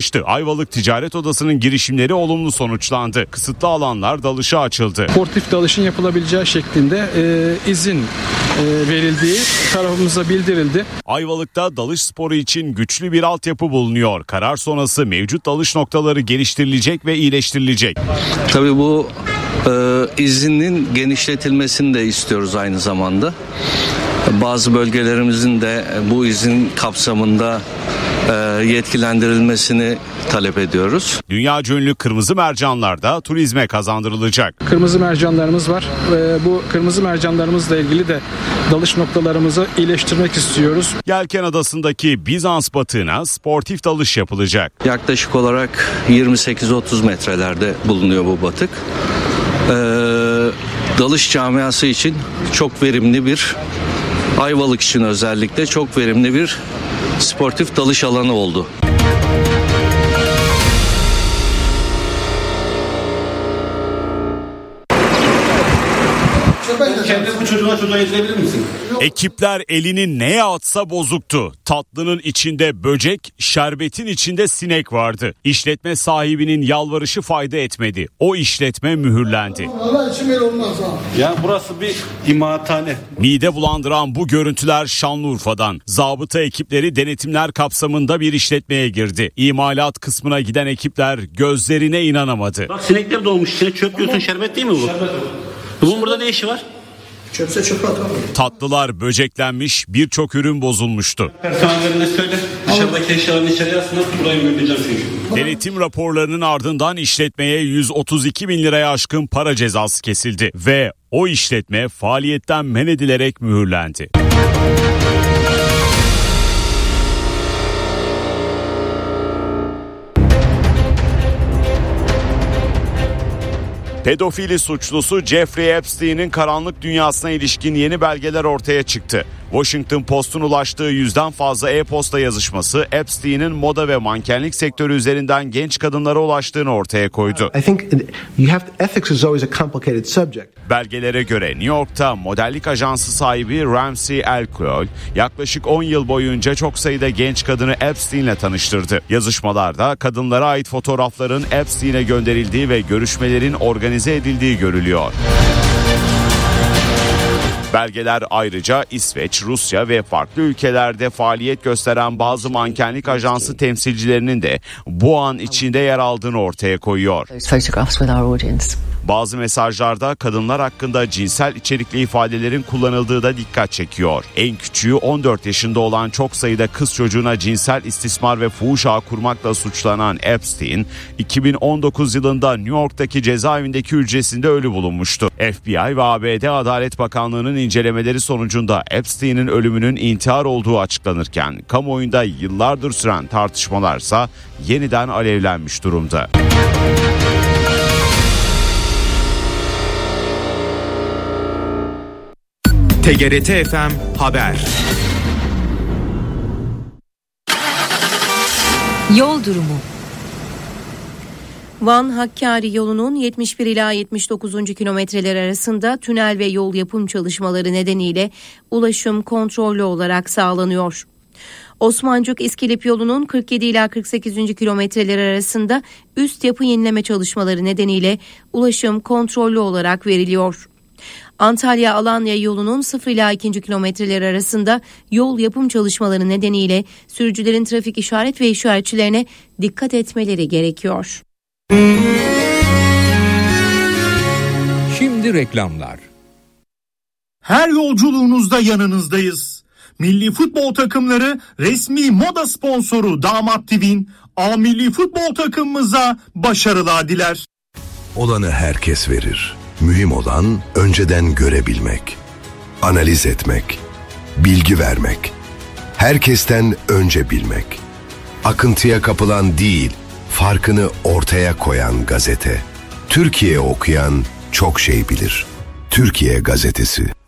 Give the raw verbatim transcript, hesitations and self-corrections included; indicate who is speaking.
Speaker 1: çalıştı. Ayvalık Ticaret Odası'nın girişimleri olumlu sonuçlandı. Kısıtlı alanlar dalışa açıldı.
Speaker 2: Sportif dalışın yapılabileceği şeklinde e, izin e, verildiği tarafımıza bildirildi.
Speaker 1: Ayvalık'ta dalış sporu için güçlü bir altyapı bulunuyor. Karar sonrası mevcut dalış noktaları geliştirilecek ve iyileştirilecek.
Speaker 3: Tabii bu e, izinin genişletilmesini de istiyoruz aynı zamanda. Bazı bölgelerimizin de bu izin kapsamında e, yetkilendirilmesini talep ediyoruz.
Speaker 1: Dünyaca ünlü kırmızı mercanlar da turizme kazandırılacak.
Speaker 2: Kırmızı mercanlarımız var ve bu kırmızı mercanlarımızla ilgili de dalış noktalarımızı iyileştirmek istiyoruz.
Speaker 1: Yelken Adası'ndaki Bizans batığına sportif dalış yapılacak.
Speaker 3: Yaklaşık olarak yirmi sekiz otuz metrelerde bulunuyor bu batık. Ee, dalış camiası için çok verimli bir, Ayvalık için özellikle çok verimli bir sportif dalış alanı oldu.
Speaker 4: Kendi bu çocuğuna çocuğa yedirebilir misin?
Speaker 1: Ekipler elini neye atsa bozuktu. Tatlının içinde böcek, şerbetin içinde sinek vardı. İşletme sahibinin yalvarışı fayda etmedi. O işletme mühürlendi.
Speaker 4: Allah için böyle olmaz ha. Ya burası bir imalathane.
Speaker 1: Mide bulandıran bu görüntüler Şanlıurfa'dan. Zabıta ekipleri denetimler kapsamında bir işletmeye girdi. İmalat kısmına giden ekipler gözlerine inanamadı.
Speaker 4: Bak sinekler doğmuş. İçine çöp diyorsun, şerbet değil mi bu? Şerbet. Bunun burada ne işi var? Çöpse çöpe atalım.
Speaker 1: Tatlılar böceklenmiş, birçok ürün bozulmuştu.
Speaker 4: Personellerine söyle, dışarıdaki eşyalarını içeriye alsınlar, burayı mühürleyeceğim çünkü.
Speaker 1: Denetim raporlarının ardından işletmeye yüz otuz iki bin liraya aşkın para cezası kesildi ve o işletme faaliyetten men edilerek mühürlendi. Pedofili suçlusu Jeffrey Epstein'in karanlık dünyasına ilişkin yeni belgeler ortaya çıktı. Washington Post'un ulaştığı yüzden fazla e-posta yazışması Epstein'in moda ve mankenlik sektörü üzerinden genç kadınlara ulaştığını ortaya koydu.
Speaker 5: I think you have to, ethics is always a complicated subject.
Speaker 1: Belgelere göre New York'ta modellik ajansı sahibi Ramsey Alcool yaklaşık on yıl boyunca çok sayıda genç kadını Epstein'le tanıştırdı. Yazışmalarda kadınlara ait fotoğrafların Epstein'e gönderildiği ve görüşmelerin organize edildiği görülüyor. Belgeler ayrıca İsveç, Rusya ve farklı ülkelerde faaliyet gösteren bazı mankenlik ajansı temsilcilerinin de bu an içinde yer aldığını ortaya koyuyor. Bazı mesajlarda kadınlar hakkında cinsel içerikli ifadelerin kullanıldığı da dikkat çekiyor. En küçüğü on dört yaşında olan çok sayıda kız çocuğuna cinsel istismar ve fuhuş ağı kurmakla suçlanan Epstein, iki bin on dokuz yılında New York'taki cezaevindeki hücresinde ölü bulunmuştu. F B I ve A B D Adalet Bakanlığı'nın incelemeleri sonucunda Epstein'in ölümünün intihar olduğu açıklanırken, kamuoyunda yıllardır süren tartışmalarsa yeniden alevlenmiş durumda.
Speaker 6: T G R T F M Haber.
Speaker 7: Yol durumu. Van-Hakkari yolunun yetmiş bir ila yetmiş dokuzuncu kilometreler arasında tünel ve yol yapım çalışmaları nedeniyle ulaşım kontrollü olarak sağlanıyor. Osmancık-İskilip yolunun kırk yedi ila kırk sekizinci kilometreler arasında üst yapı yenileme çalışmaları nedeniyle ulaşım kontrollü olarak veriliyor. Antalya-Alanya yolunun sıfır ila ikinci kilometreler arasında yol yapım çalışmaları nedeniyle sürücülerin trafik işaret ve işaretçilerine dikkat etmeleri gerekiyor.
Speaker 6: Şimdi reklamlar.
Speaker 8: Her yolculuğunuzda yanınızdayız. Milli futbol takımları resmi moda sponsoru Damat T V'nin A Milli futbol takımımıza başarılar diler.
Speaker 9: Olanı herkes verir. Mühim olan önceden görebilmek, analiz etmek, bilgi vermek, herkesten önce bilmek. Akıntıya kapılan değil, farkını ortaya koyan gazete. Türkiye okuyan çok şey bilir. Türkiye Gazetesi.